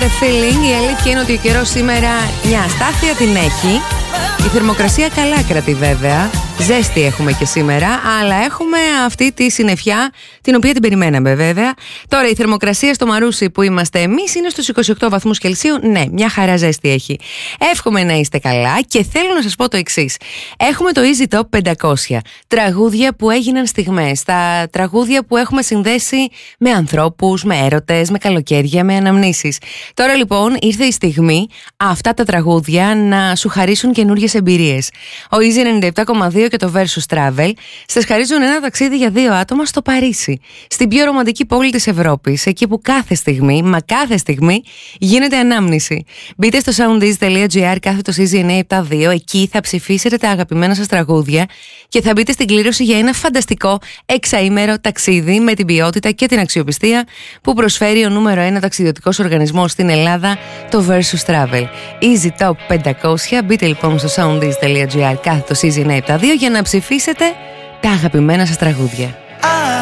Got a feeling. Η αλήθεια είναι ότι ο καιρός σήμερα μια αστάθεια την έχει. Η θερμοκρασία καλά κρατεί βέβαια. Ζέστη έχουμε και σήμερα, αλλά έχουμε αυτή τη συννεφιά την οποία την περιμέναμε βέβαια. Τώρα η θερμοκρασία στο Μαρούσι που είμαστε εμείς είναι στους 28 βαθμούς Κελσίου. Ναι, μια χαρά ζέστη έχει. Εύχομαι να είστε καλά και θέλω να σας πω το εξής. Έχουμε το Easy Top 500. Τραγούδια που έγιναν στιγμές. Τα τραγούδια που έχουμε συνδέσει με ανθρώπους, με έρωτες, με καλοκαίρια, με αναμνήσεις. Τώρα λοιπόν ήρθε η στιγμή αυτά τα τραγούδια να σου χαρίσουν καινούριες εμπειρίες. Ο Easy 97,2 και το Versus Travel σας χαρίζουν ένα ταξίδι για 2 άτομα στο Παρίσι, στην πιο ρομαντική πόλη της Ευρώπης, εκεί που κάθε στιγμή, μα κάθε στιγμή, γίνεται ανάμνηση. Μπείτε στο soundease.gr /Easy 972, εκεί θα ψηφίσετε τα αγαπημένα σας τραγούδια και θα μπείτε στην κλήρωση για ένα φανταστικό εξαήμερο ταξίδι με την ποιότητα και την αξιοπιστία που προσφέρει ο νούμερο 1 ταξιδιωτικός οργανισμός στην Ελλάδα, το Versus Travel. Easy Top 500, μπείτε λοιπόν στο soundease.gr /Easy 972 για να ψηφίσετε τα αγαπημένα σας τραγούδια.